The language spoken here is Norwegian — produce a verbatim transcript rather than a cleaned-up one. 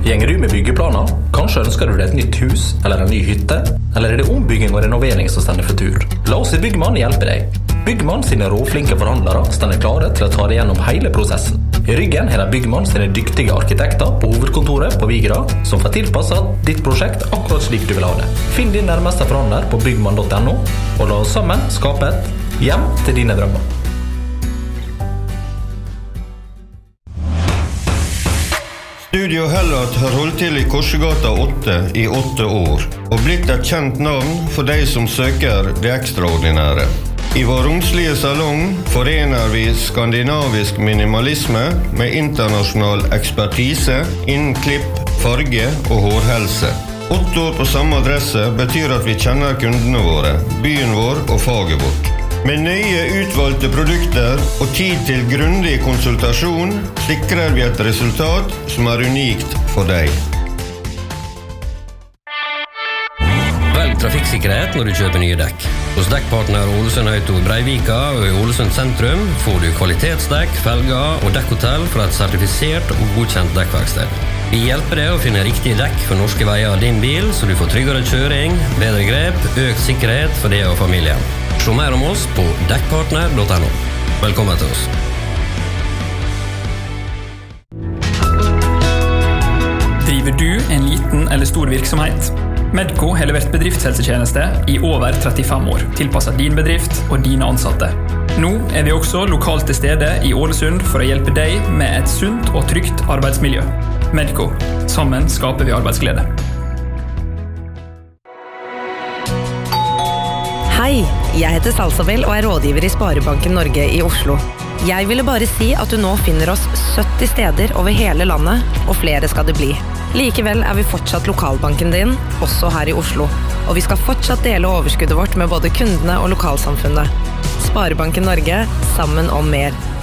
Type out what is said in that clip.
Gjenger du med byggeplaner? Kanskje ønsker du deg et nytt hus eller en ny hytte? Eller er det ombygging og renovering som stender for tur? La oss i Byggmann hjelpe deg. Byggmann sine råflinke forhandlere stender klare til å ta deg gjennom hele prosessen. I ryggen har de Byggmann sine dyktige arkitekter på hovedkontoret på Vigra, som får tilpasset ditt prosjekt akkurat slik du vil ha det. Finn din nærmeste forhandler på byggmann punktum no, og la oss sammen skape et hjem til dine drømmer. Studio Hellat har holdt til i Korsegata åtte i åtte år, og blitt et kjent navn for de som søker det ekstraordinære. I vår romslige salong forener vi skandinavisk minimalisme med internasjonal ekspertise innen klipp, farge og hårhelse. Åtte år på samme adresse betyr at vi kjenner kundene våre, byen vår og faget vårt. Med nøye utvalgte produkter og tid til grundig konsultasjon sikrer vi et resultat som er unikt for deg. Velg trafikksikkerhet når du kjøper nye dekk. Hos dekkpartner Ålesund Auto i Breivika og i Ålesund sentrum får du kvalitetsdekk, felger og dekkhotell fra et sertifisert og godkjent dekkverksted. Vi hjelper deg å finne riktige dekk for norske veier av din bil, så du får tryggere kjøring, bedre grep, økt sikkerhet for deg og familien. Se mer om oss på dekkpartner punktum no. Velkommen til oss. Driver du en liten eller stor virksomhet? Medco har levert bedriftshelsetjeneste i over trettifem år, tilpasset din bedrift og dine ansatte. Nå er vi også lokalt til stede i Ålesund for å hjelpe deg med et sunt og trygt arbeidsmiljø. Medco. Sammen skaper vi arbeidsglede. Hei, jeg heter Salsabel og er rådgiver i Sparebanken Norge i Oslo. Jeg ville bare si at du nå finner oss sytti steder over hele landet, og flere skal det bli. Likevel er vi fortsatt lokalbanken din, også her i Oslo. Og vi skal fortsatt dele overskuddet vårt med både kundene og lokalsamfunnet. Sparebanken Norge, sammen om mer.